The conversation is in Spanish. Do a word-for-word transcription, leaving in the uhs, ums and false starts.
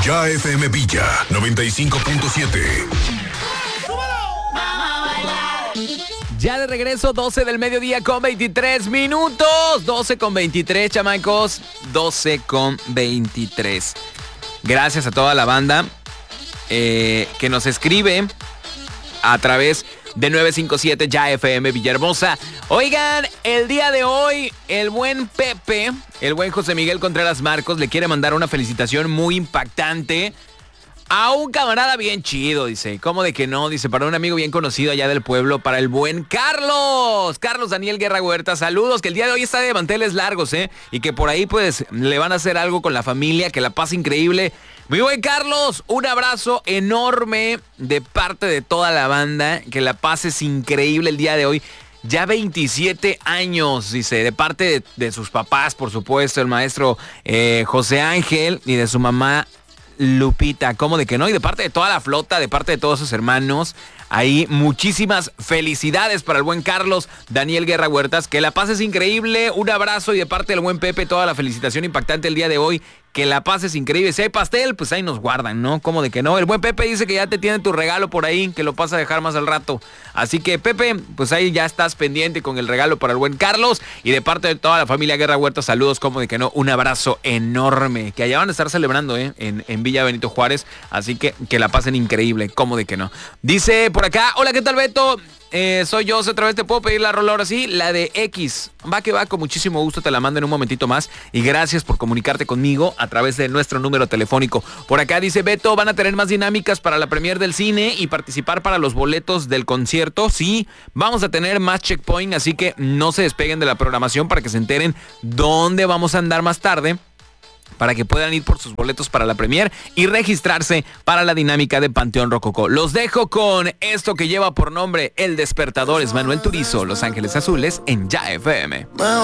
Ya F M Villa noventa y cinco punto siete. Ya de regreso, doce del mediodía con veintitrés minutos. doce con veintitrés, chamacos. doce con veintitrés. Gracias a toda la banda eh, que nos escribe a través de nueve cinco siete Ya F M Villahermosa. Oigan, el día de hoy, el buen Pepe, el buen José Miguel Contreras Marcos, le quiere mandar una felicitación muy impactante a un camarada bien chido, dice. ¿Cómo de que no? Dice, para un amigo bien conocido allá del pueblo, para el buen Carlos. Carlos Daniel Guerra Huerta, saludos, que el día de hoy está de manteles largos, ¿eh? Y que por ahí, pues, le van a hacer algo con la familia, que la pase increíble. Muy buen Carlos, un abrazo enorme de parte de toda la banda, que la pases increíble el día de hoy. Ya veintisiete años, dice, de parte de, de sus papás, por supuesto, el maestro eh, José Ángel y de su mamá Lupita, ¿cómo de que no? Y de parte de toda la flota, de parte de todos sus hermanos, ahí muchísimas felicidades para el buen Carlos Daniel Guerra Huertas, que la pases increíble, un abrazo y de parte del buen Pepe toda la felicitación impactante el día de hoy, que la pases increíble. Si hay pastel, pues ahí nos guardan, ¿no? ¿Cómo de que no? El buen Pepe dice que ya te tiene tu regalo por ahí, que lo pasa a dejar más al rato. Así que Pepe, pues ahí ya estás pendiente con el regalo para el buen Carlos y de parte de toda la familia Guerra Huerta, saludos, como de que no, un abrazo enorme, que allá van a estar celebrando, ¿eh? En, en Villa Benito Juárez, así que que la pasen increíble, como de que no. Dice por acá, hola, ¿qué tal, Beto? Eh, soy yo, otra vez te puedo pedir la rola ahora sí, la de X. Va que va, con muchísimo gusto te la mando en un momentito más. Y gracias por comunicarte conmigo a través de nuestro número telefónico. Por acá dice Beto, van a tener más dinámicas para la premier del cine y participar para los boletos del concierto. Sí, vamos a tener más checkpoint, así que no se despeguen de la programación para que se enteren dónde vamos a andar más tarde, para que puedan ir por sus boletos para la premier y registrarse para la dinámica de Panteón Rococó. Los dejo con esto que lleva por nombre El Despertador. Es Manuel Turizo, Los Ángeles Azules, en Ya F M.